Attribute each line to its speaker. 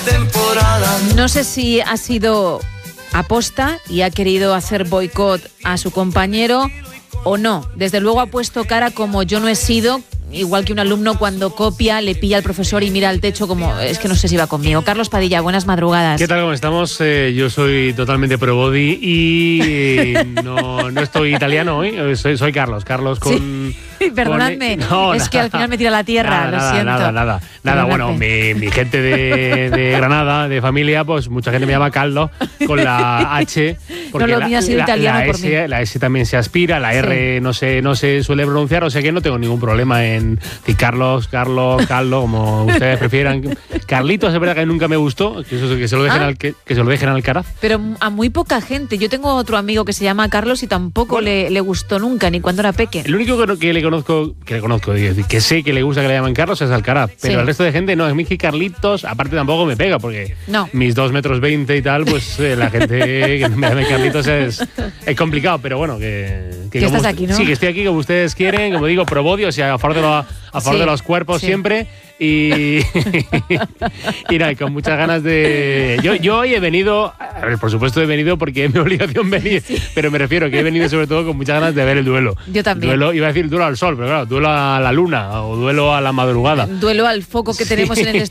Speaker 1: No sé si ha sido aposta y ha querido hacer boicot a su compañero o no. Desde luego ha puesto cara como yo no he sido, igual que un alumno cuando copia, le pilla al profesor y mira al techo como es que no sé si va conmigo. Carlos Padilla, buenas madrugadas.
Speaker 2: ¿Qué tal? ¿Cómo estamos? Yo soy totalmente pro body y no estoy italiano hoy. Soy Carlos con...
Speaker 1: Sí, perdonadme, que al final me tira a la tierra, lo siento.
Speaker 2: Nada, bueno, mi gente de Granada, de familia, pues mucha gente me llama Caldo con la H. Porque
Speaker 1: no lo mío ha sido italiano por mí.
Speaker 2: La S también se aspira, la R no se suele pronunciar, o sea que no tengo ningún problema en decir Carlos, Caldo, como ustedes prefieran. Carlitos, es verdad que nunca me gustó, que se lo dejen al Alcaraz.
Speaker 1: Pero a muy poca gente. Yo tengo otro amigo que se llama Carlos y tampoco le gustó nunca, ni cuando era peque.
Speaker 2: El único que le conozco, que sé que le gusta que le llaman Carlos es Alcaraz, pero el resto de gente no, es que Carlitos, aparte tampoco me pega, porque mis 2,20 metros y tal, pues la gente que me llame Carlitos es complicado, pero bueno, que
Speaker 1: estás aquí, ¿no?
Speaker 2: Sí, que estoy aquí como ustedes quieren, como digo, pro body, o sea, a favor de los cuerpos siempre. Y nada, con muchas ganas de... Yo hoy he venido, a ver, por supuesto he venido porque es mi obligación venir, pero me refiero que he venido sobre todo con muchas ganas de ver el duelo.
Speaker 1: Yo también.
Speaker 2: Iba a decir duelo al sol, pero claro, duelo a la luna o duelo a la madrugada.
Speaker 1: Duelo al foco que tenemos en el